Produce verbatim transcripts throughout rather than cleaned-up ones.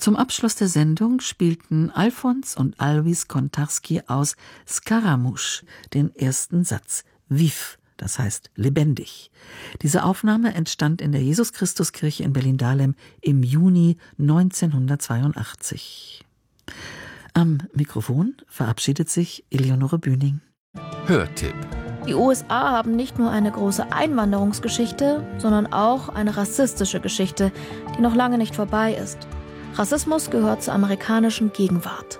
Zum Abschluss der Sendung spielten Alfons und Alvis Kontarski aus Scaramouche den ersten Satz, Vif, das heißt lebendig. Diese Aufnahme entstand in der Jesus-Christus-Kirche in Berlin-Dahlem im Juni neunzehnhundertzweiundachtzig. Am Mikrofon verabschiedet sich Eleonore Bühning. Hörtipp. Die U S A haben nicht nur eine große Einwanderungsgeschichte, sondern auch eine rassistische Geschichte, die noch lange nicht vorbei ist. Rassismus gehört zur amerikanischen Gegenwart.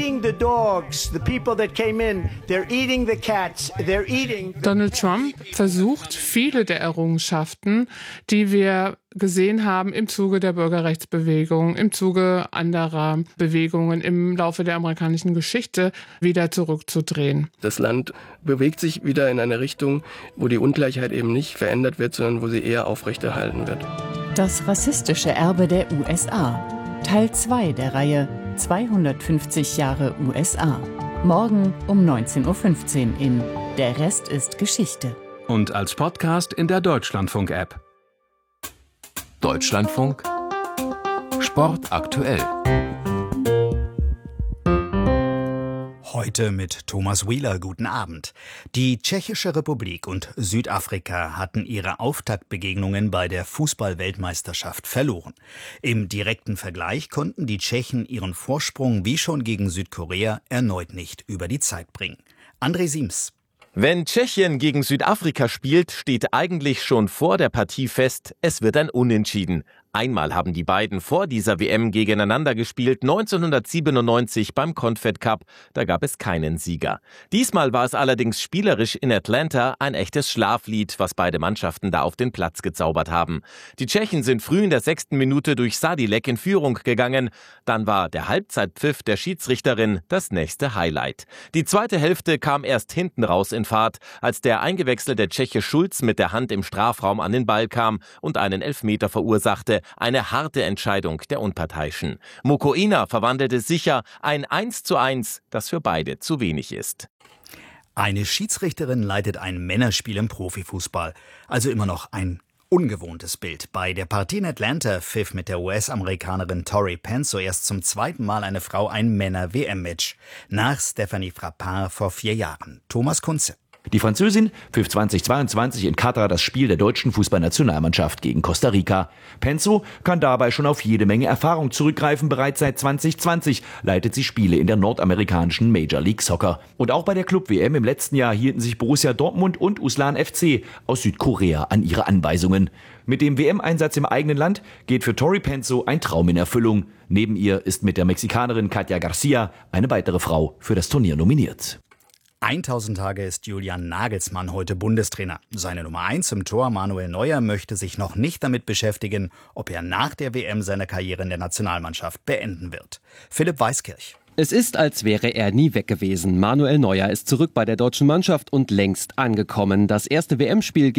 Donald Trump versucht, viele der Errungenschaften, die wir gesehen haben im Zuge der Bürgerrechtsbewegung, im Zuge anderer Bewegungen im Laufe der amerikanischen Geschichte, wieder zurückzudrehen. Das Land bewegt sich wieder in eine Richtung, wo die Ungleichheit eben nicht verändert wird, sondern wo sie eher aufrechterhalten wird. Das rassistische Erbe der U S A. Teil zwei der Reihe zweihundertfünfzig Jahre U S A. Morgen um neunzehn Uhr fünfzehn in Der Rest ist Geschichte. Und als Podcast in der Deutschlandfunk-App. Deutschlandfunk Sport aktuell. Heute mit Thomas Wheeler. Guten Abend. Die Tschechische Republik und Südafrika hatten ihre Auftaktbegegnungen bei der Fußball-Weltmeisterschaft verloren. Im direkten Vergleich konnten die Tschechen ihren Vorsprung wie schon gegen Südkorea erneut nicht über die Zeit bringen. André Siems. Wenn Tschechien gegen Südafrika spielt, steht eigentlich schon vor der Partie fest, es wird ein Unentschieden. Einmal haben die beiden vor dieser W M gegeneinander gespielt, neunzehnhundertsiebenundneunzig beim Confed Cup. Da gab es keinen Sieger. Diesmal war es allerdings spielerisch in Atlanta ein echtes Schlaflied, was beide Mannschaften da auf den Platz gezaubert haben. Die Tschechen sind früh in der sechsten Minute durch Sadilek in Führung gegangen. Dann war der Halbzeitpfiff der Schiedsrichterin das nächste Highlight. Die zweite Hälfte kam erst hinten raus in Fahrt, als der eingewechselte Tscheche Schulz mit der Hand im Strafraum an den Ball kam und einen Elfmeter verursachte. Eine harte Entscheidung der Unparteiischen. Mokoena verwandelte sicher ein eins zu eins, das für beide zu wenig ist. Eine Schiedsrichterin leitet ein Männerspiel im Profifußball. Also immer noch ein ungewohntes Bild. Bei der Partie in Atlanta pfiff mit der U S-Amerikanerin Tori Penso erst zum zweiten Mal eine Frau ein Männer-W M-Match. Nach Stephanie Frappard vor vier Jahren. Thomas Kunze. Die Französin pfiff zweitausendzweiundzwanzig in Katar das Spiel der deutschen Fußballnationalmannschaft gegen Costa Rica. Penso kann dabei schon auf jede Menge Erfahrung zurückgreifen. Bereits seit zwanzig zwanzig leitet sie Spiele in der nordamerikanischen Major League Soccer. Und auch bei der Club-W M im letzten Jahr hielten sich Borussia Dortmund und Uslan F C aus Südkorea an ihre Anweisungen. Mit dem W M-Einsatz im eigenen Land geht für Tori Penso ein Traum in Erfüllung. Neben ihr ist mit der Mexikanerin Katja Garcia eine weitere Frau für das Turnier nominiert. tausend Tage ist Julian Nagelsmann heute Bundestrainer. Seine Nummer eins im Tor, Manuel Neuer, möchte sich noch nicht damit beschäftigen, ob er nach der W M seine Karriere in der Nationalmannschaft beenden wird. Philipp Weiskirch. Es ist, als wäre er nie weg gewesen. Manuel Neuer ist zurück bei der deutschen Mannschaft und längst angekommen. Das erste W M-Spiel